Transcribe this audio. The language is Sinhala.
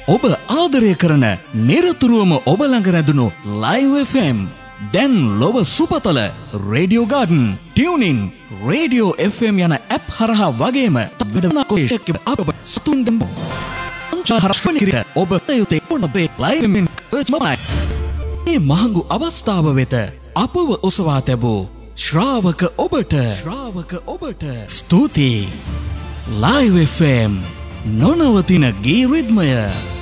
ඔබ ආදරය කරන නිරතුරුවම ඔබ ළඟ රැඳුණු Live FM දැන් ලොව සුපතල radio garden tuning radio FM යන ඇප් හරහා වගේම අප සතුන්දම ඔබ යුතේ ඔබේ Live FM මේ මහඟු අවස්ථාව වෙත අපව ඔසවා තැබූ ශ්‍රාවක ඔබට ස්තුතියි. Live FM නොනවතින ගී රිද්මය